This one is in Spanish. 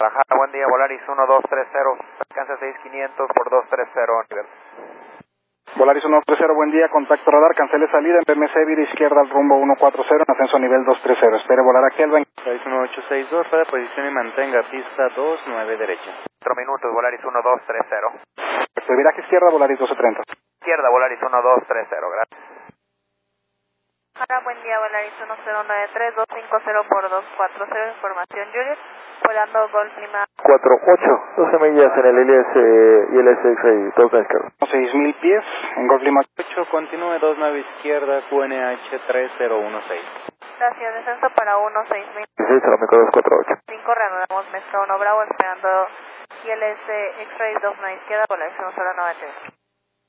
Guadalajara, buen día, Volaris 1230, alcanza 6500 por 230 nivel. Volaris 130, buen día, contacto radar, cancele salida en PMC, vira izquierda al rumbo 140, en ascenso a nivel 230, espere volar a Kelvin. Volaris 1862, para posición y mantenga pista 29 derecha. 4 minutos, Volaris 1230. Este viraje izquierda, Volaris 1230. Izquierda, Volaris 1230, gracias. Hola, buen día, Volaris 1093, 250 por 240, información Juliet, volando Golf Lima. 48, 12 millas en el ILS X-Ray, toca izquierda. 6000 pies, en Golf Lima. 8, continúe 29 izquierda, QNH 3016. Gracias, descenso para 16000. 16, Atlántico 248. 5, reanudamos Mezcla 1 Bravo, esperando ILS X-Ray 29 izquierda, Volaris 1093.